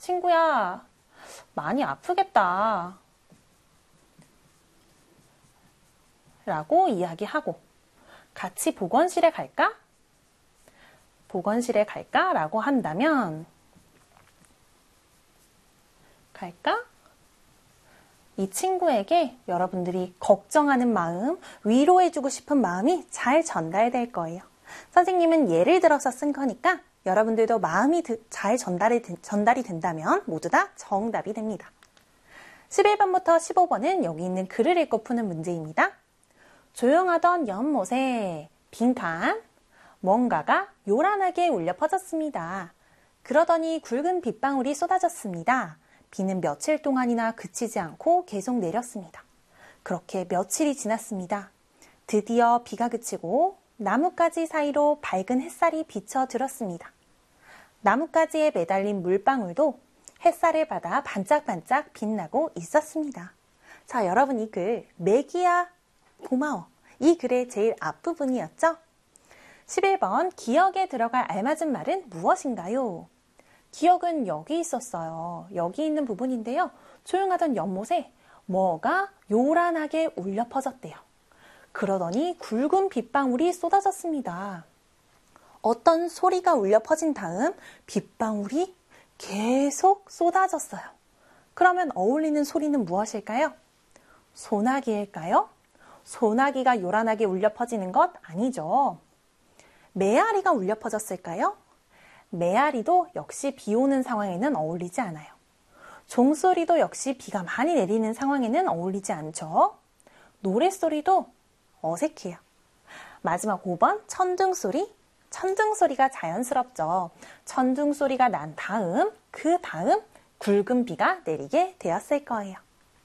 친구야, 많이 아프겠다. 라고 이야기하고, 같이 보건실에 갈까? 보건실에 갈까? 라고 한다면, 갈까? 이 친구에게 여러분들이 걱정하는 마음, 위로해주고 싶은 마음이 잘 전달될 거예요. 선생님은 예를 들어서 쓴 거니까 여러분들도 마음이 잘 전달이 된다면 모두 다 정답이 됩니다. 11번부터 15번은 여기 있는 글을 읽고 푸는 문제입니다. 조용하던 연못에 빈칸, 뭔가가 요란하게 울려 퍼졌습니다. 그러더니 굵은 빗방울이 쏟아졌습니다. 비는 며칠 동안이나 그치지 않고 계속 내렸습니다. 그렇게 며칠이 지났습니다. 드디어 비가 그치고 나뭇가지 사이로 밝은 햇살이 비쳐들었습니다. 나뭇가지에 매달린 물방울도 햇살을 받아 반짝반짝 빛나고 있었습니다. 자, 여러분 이 글 메기야 고마워. 이 글의 제일 앞부분이었죠? 11번 기억에 들어갈 알맞은 말은 무엇인가요? 기억은 여기 있었어요. 여기 있는 부분인데요. 조용하던 연못에 뭐가 요란하게 울려 퍼졌대요. 그러더니 굵은 빗방울이 쏟아졌습니다. 어떤 소리가 울려 퍼진 다음 빗방울이 계속 쏟아졌어요. 그러면 어울리는 소리는 무엇일까요? 소나기일까요? 소나기가 요란하게 울려 퍼지는 것 아니죠. 메아리가 울려 퍼졌을까요? 메아리도 역시 비 오는 상황에는 어울리지 않아요. 종소리도 역시 비가 많이 내리는 상황에는 어울리지 않죠. 노랫소리도 어색해요. 마지막 5번 천둥소리. 천둥소리가 자연스럽죠. 천둥소리가 난 다음, 그 다음 굵은 비가 내리게 되었을 거예요.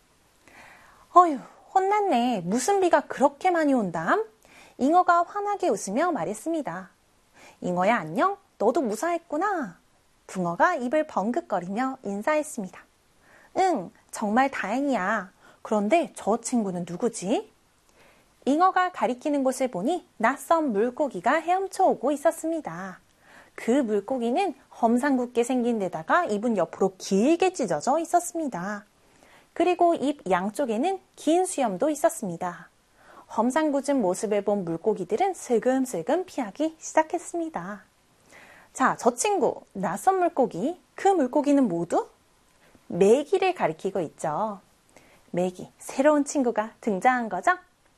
어휴, 혼났네. 무슨 비가 그렇게 많이 온담? 잉어가 환하게 웃으며 말했습니다. 잉어야 안녕? 너도 무사했구나. 붕어가 입을 벙긋거리며 인사했습니다. 응, 정말 다행이야. 그런데 저 친구는 누구지? 잉어가 가리키는 곳을 보니 낯선 물고기가 헤엄쳐 오고 있었습니다. 그 물고기는 험상궂게 생긴 데다가 입은 옆으로 길게 찢어져 있었습니다. 그리고 입 양쪽에는 긴 수염도 있었습니다. 험상궂은 모습을 본 물고기들은 슬금슬금 피하기 시작했습니다. 자, 저 친구, 낯선 물고기, 그 물고기는 모두 메기를 가리키고 있죠. 메기, 새로운 친구가 등장한 거죠?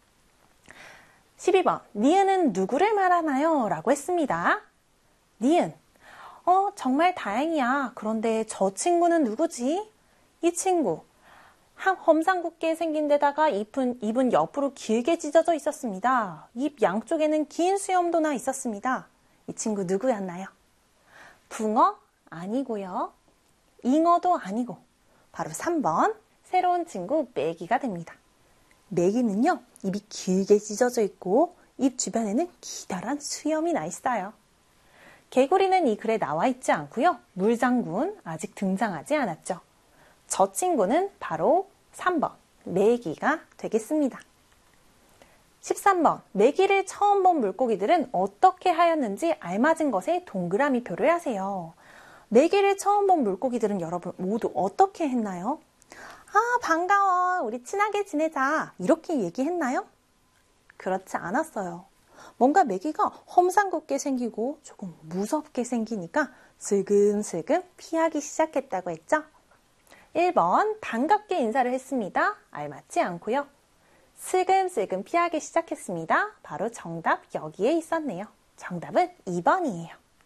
12번, 니은은 누구를 말하나요? 라고 했습니다. 니은, 정말 다행이야. 그런데 저 친구는 누구지? 이 친구, 험상궂게 생긴 데다가 입은 옆으로 길게 찢어져 있었습니다. 입 양쪽에는 긴 수염도 나 있었습니다. 이 친구 누구였나요? 붕어? 아니고요. 잉어도 아니고 바로 3번 새로운 친구 메기가 됩니다. 메기는요, 입이 길게 찢어져 있고 입 주변에는 기다란 수염이 나 있어요. 개구리는 이 글에 나와 있지 않고요. 물장군 아직 등장하지 않았죠. 저 친구는 바로 3번 메기가 되겠습니다. 13번 메기를 처음 본 물고기들은 어떻게 하였는지 알맞은 것에 동그라미 표를 하세요. 메기를 처음 본 물고기들은 여러분 모두 어떻게 했나요? 아, 반가워. 우리 친하게 지내자. 이렇게 얘기했나요? 그렇지 않았어요. 뭔가 메기가 험상궂게 생기고 조금 무섭게 생기니까 슬금슬금 피하기 시작했다고 했죠? 1번 반갑게 인사를 했습니다. 알맞지 않고요. 슬금슬금 피하기 시작했습니다. 바로 정답 여기에 있었네요. 정답은 2번이에요.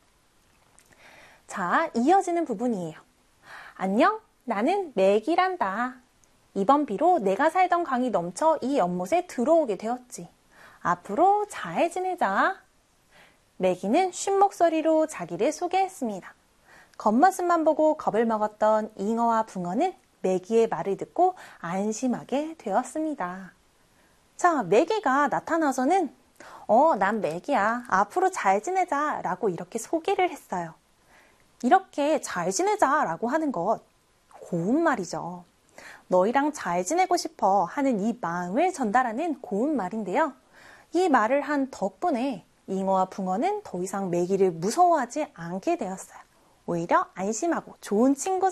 자, 이어지는 부분이에요. 안녕, 나는 메기란다. 이번 비로 내가 살던 강이 넘쳐 이 연못에 들어오게 되었지. 앞으로 잘 지내자. 메기는 쉰 목소리로 자기를 소개했습니다. 겉모습만 보고 겁을 먹었던 잉어와 붕어는 메기의 말을 듣고 안심하게 되었습니다. 자, 메기가 나타나서는 난 메기야. 앞으로 잘 지내자 라고 이렇게 소개를 했어요. 이렇게 잘 지내자 라고 하는 것 고운 말이죠. 너희랑 잘 지내고 싶어 하는 이 마음을 전달하는 고운 말인데요. 이 말을 한 덕분에 잉어와 붕어는 더 이상 메기를 무서워하지 않게 되었어요. 오히려 안심하고 좋은 친구